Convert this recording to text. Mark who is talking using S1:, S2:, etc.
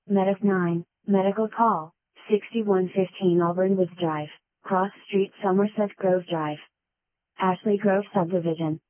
S1: Medic 9, medical call, 6115 Auburn Woods Drive, Cross Street Somerset Grove Drive. Ashley Grove Subdivision.